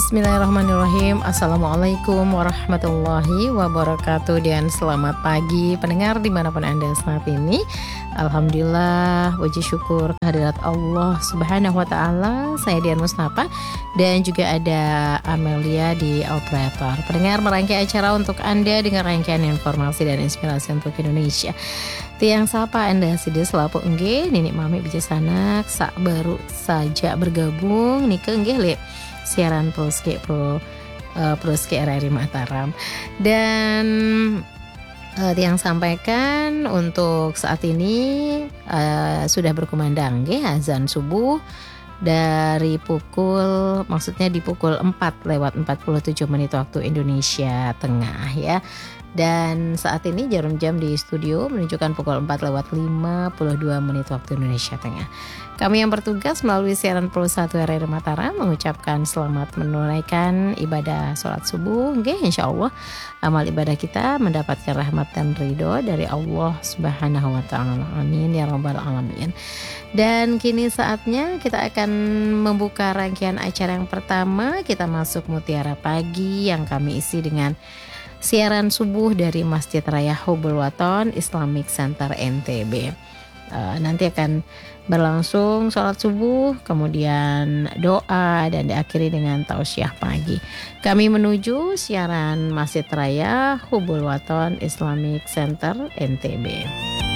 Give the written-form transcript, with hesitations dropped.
Bismillahirrahmanirrahim. Assalamualaikum warahmatullahi wabarakatuh. Dan selamat pagi pendengar dimanapun Anda saat ini. Alhamdulillah, puji syukur kehadirat Allah Subhanahu wa ta'ala. Saya Dian Musnapa dan juga ada Amelia di operator. Pendengar, merangkai acara untuk Anda dengan rangkaian informasi dan inspirasi untuk Indonesia. Tiang sapa Anda sidia selapo engge Ninik Mami Bijasanak sak baru saja bergabung Nike engge le siaran Proske RRI Mataram. Dan yang sampaikan untuk saat ini sudah berkumandang azan subuh dari pukul, maksudnya di pukul 4:47 waktu Indonesia Tengah ya. Dan saat ini jarum jam di studio menunjukkan pukul 4:52 waktu Indonesia Tengah. Kami yang bertugas melalui siaran Pro 1 RRI Mataram mengucapkan selamat menunaikan ibadah sholat subuh. Insya Allah amal ibadah kita mendapatkan rahmat dan ridho dari Allah Subhanahu wa ta'ala. Amin ya rabbal alamin. Dan kini saatnya kita akan membuka rangkaian acara yang pertama. Kita masuk Mutiara Pagi yang kami isi dengan siaran subuh dari Masjid Raya Hubul Waton Islamic Center NTB. Nanti akan berlangsung sholat subuh, kemudian doa dan diakhiri dengan tausiah pagi. Kami menuju siaran Masjid Raya Hubul Waton Islamic Center NTB.